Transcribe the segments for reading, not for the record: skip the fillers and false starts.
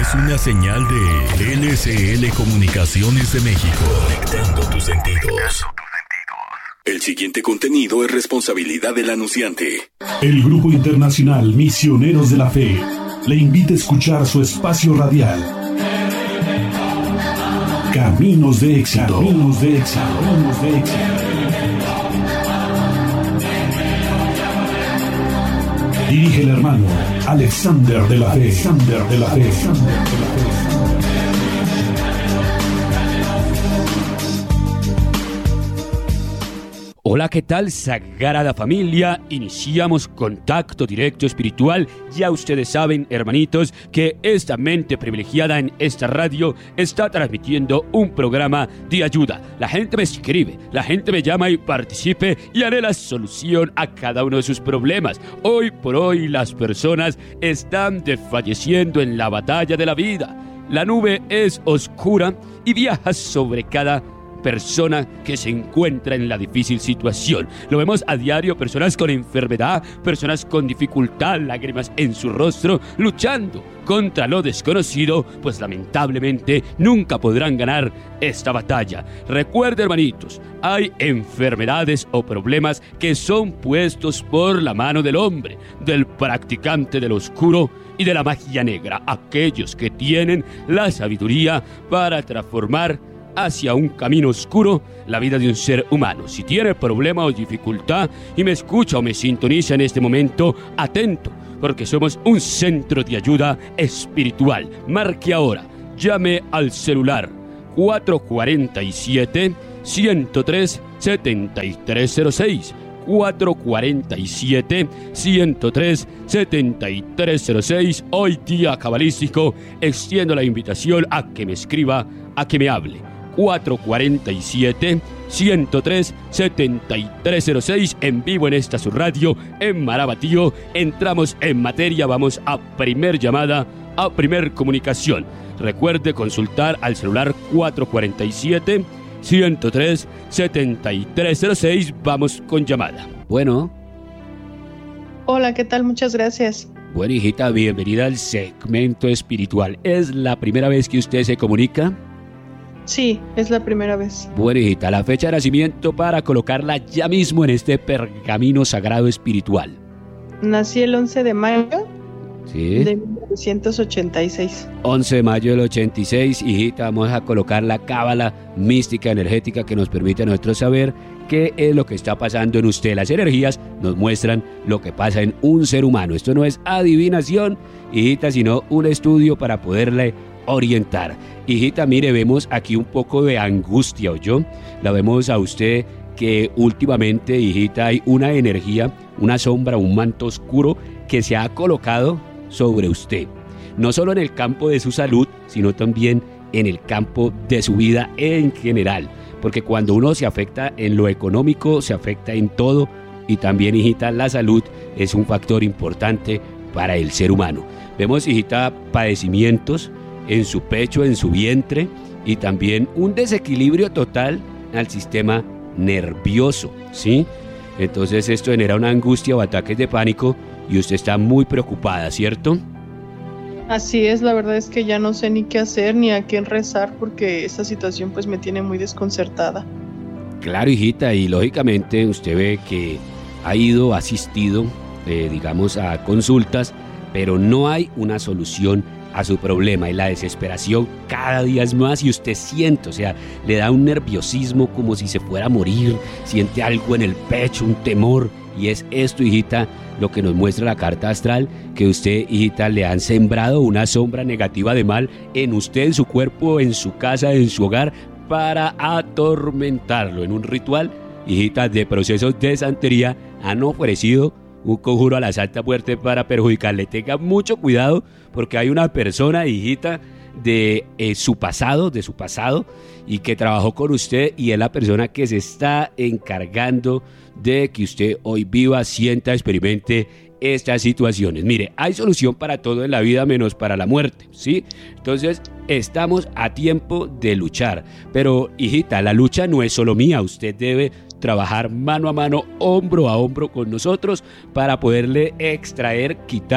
es una señal de NSL Comunicaciones de México. Conectando tus sentidos. El siguiente contenido es responsabilidad del anunciante. El Grupo Internacional Misioneros de la Fe le invita a escuchar su espacio radial. Caminos de éxito. Caminos de éxito. Caminos de éxito. Dirige el hermano Alexander de la Fe. Alexander de la Fe. Alexander de la Fe. Hola, ¿qué tal, Sagrada Familia? Iniciamos contacto directo espiritual. Ya ustedes saben, hermanitos, que esta mente privilegiada en esta radio está transmitiendo un programa de ayuda. La gente me escribe, la gente me llama y participe y haré la solución a cada uno de sus problemas. Hoy por hoy las personas están desfalleciendo en la batalla de la vida. La nube es oscura y viaja sobre cada persona que se encuentra en la difícil situación. Lo vemos a diario, personas con enfermedad, personas con dificultad, lágrimas en su rostro, luchando contra lo desconocido, pues lamentablemente nunca podrán ganar esta batalla. Recuerden, hermanitos, hay enfermedades o problemas que son puestos por la mano del hombre, del practicante del oscuro y de la magia negra, aquellos que tienen la sabiduría para transformar hacia un camino oscuro la vida de un ser humano. Si tiene problema o dificultad y me escucha o me sintoniza en este momento, atento, porque somos un centro de ayuda espiritual. Marque ahora, llame al celular 447-103-7306. 447-103-7306. Hoy día cabalístico, extiendo la invitación a que me escriba, a que me hable. 447-103-7306 en vivo en esta su radio en Marabatío. Entramos en materia, vamos a primer llamada, a primer comunicación. Recuerde consultar al celular 447-103-7306. Vamos con llamada. Bueno. Hola, ¿qué tal? Muchas gracias. Bueno, hijita, bienvenida al segmento espiritual. ¿Es la primera vez que usted se comunica? Sí, es la primera vez. Bueno, hijita, la fecha de nacimiento para colocarla ya mismo en este pergamino sagrado espiritual. Nací el 11 de mayo ¿sí? de 1986. 11 de mayo del 86, hijita, vamos a colocar la cábala mística energética que nos permite a nosotros saber qué es lo que está pasando en usted. Las energías nos muestran lo que pasa en un ser humano. Esto no es adivinación, hijita, sino un estudio para poderle orientar. Hijita, mire, vemos aquí un poco de angustia, ¿oyó? La vemos a usted que últimamente, hijita, hay una energía, una sombra, un manto oscuro que se ha colocado sobre usted. No solo en el campo de su salud, sino también en el campo de su vida en general. Porque cuando uno se afecta en lo económico, se afecta en todo. Y también, hijita, la salud es un factor importante para el ser humano. Vemos, hijita, padecimientos en su pecho, en su vientre, y también un desequilibrio total al sistema nervioso, ¿sí? Entonces esto genera una angustia o ataques de pánico y usted está muy preocupada, ¿cierto? Así es, la verdad es que ya no sé ni qué hacer ni a quién rezar porque esta situación pues me tiene muy desconcertada. Claro, hijita, y lógicamente usted ve que ha asistido, digamos, a consultas, pero no hay una solución a su problema y la desesperación cada día es más y usted siente, o sea, le da un nerviosismo como si se fuera a morir, siente algo en el pecho, un temor, y es esto, hijita, lo que nos muestra la carta astral, que usted, hijita, le han sembrado una sombra negativa de mal en usted, en su cuerpo, en su casa, en su hogar, para atormentarlo. En un ritual, hijita, de procesos de santería han ofrecido un conjuro a la Santa Muerte para perjudicarle. Tenga mucho cuidado porque hay una persona, hijita, de su pasado, y que trabajó con usted y es la persona que se está encargando de que usted hoy viva, sienta, experimente estas situaciones. Mire, hay solución para todo en la vida menos para la muerte, ¿sí? Entonces, estamos a tiempo de luchar. Pero, hijita, la lucha no es solo mía. Usted debe trabajar mano a mano, hombro a hombro con nosotros para poderle extraer, quitar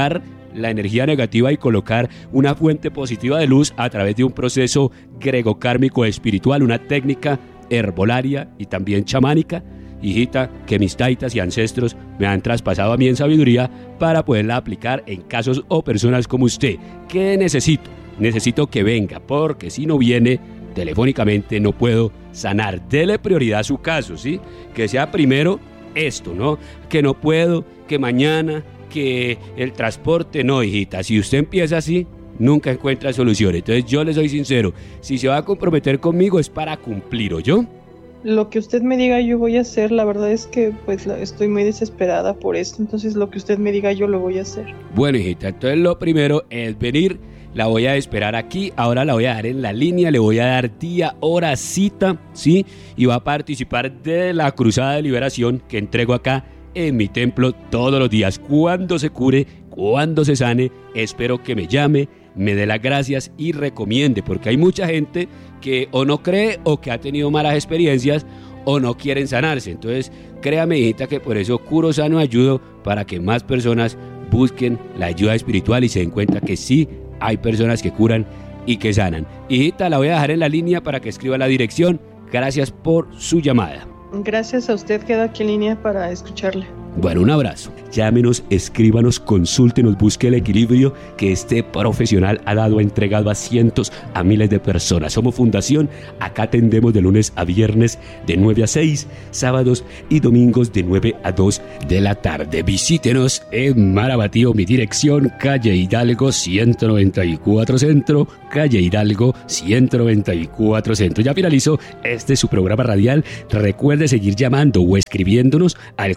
la energía negativa y colocar una fuente positiva de luz a través de un proceso gregokármico espiritual, una técnica herbolaria y también chamánica, hijita, que mis taitas y ancestros me han traspasado a mí en sabiduría para poderla aplicar en casos o personas como usted. ¿Qué necesito? Necesito que venga, porque si no viene, telefónicamente no puedo sanar. Dele prioridad a su caso, ¿sí? Que sea primero esto, ¿no? Que no puedo, que mañana, que el transporte, no, hijita. Si usted empieza así, nunca encuentra solución. Entonces yo le soy sincero, si se va a comprometer conmigo es para cumplir, ¿oyó? Lo que usted me diga yo voy a hacer. La verdad es que pues estoy muy desesperada por esto. Entonces lo que usted me diga yo lo voy a hacer. Bueno, hijita, entonces lo primero es venir. La voy a esperar aquí. Ahora la voy a dar en la línea. Le voy a dar día, hora, cita, ¿sí? Y va a participar de la cruzada de liberación que entrego acá en mi templo todos los días. Cuando se cure, cuando se sane, espero que me llame, me dé las gracias y recomiende, porque hay mucha gente que o no cree o que ha tenido malas experiencias o no quieren sanarse. Entonces, créame, hijita, que por eso curo, sano, ayudo, para que más personas busquen la ayuda espiritual y se den cuenta que sí hay personas que curan y que sanan. Hijita, la voy a dejar en la línea para que escriba la dirección. Gracias por su llamada. Gracias a usted, queda aquí en línea para escucharle. Bueno, un abrazo. Llámenos, escríbanos, consúltenos, busque el equilibrio que este profesional ha dado, ha entregado a cientos, a miles de personas. Somos Fundación, acá atendemos de lunes a viernes de 9 a 6, sábados y domingos de 9 a 2 de la tarde. Visítenos en Marabatío, mi dirección, calle Hidalgo 194 Centro, calle Hidalgo 194 Centro. Ya finalizó este su programa radial. Recuerde seguir llamando o escribiéndonos al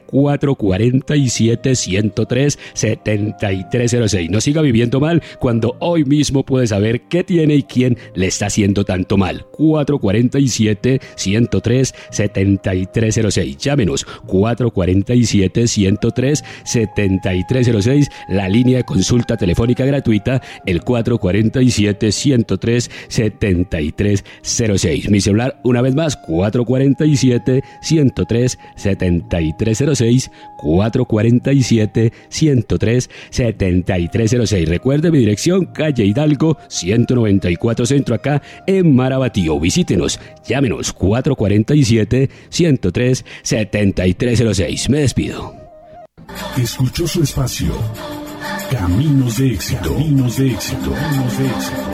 447-103-7306. No siga viviendo mal cuando hoy mismo puede saber qué tiene y quién le está haciendo tanto mal. 447-103-7306. Llámenos 447-103-7306. La línea de consulta telefónica gratuita, el 447-103-7306. Mi celular, una vez más, 447-103-7306. 447-103-7306. Recuerde mi dirección, calle Hidalgo 194 Centro, acá en Marabatío. Visítenos, llámenos 447-103-7306. Me despido. Escuchó su espacio Caminos de Éxito. Caminos de Éxito. Caminos de Éxito.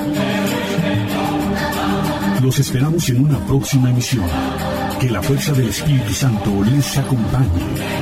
Los esperamos en una próxima emisión. Que la fuerza del Espíritu Santo les acompañe.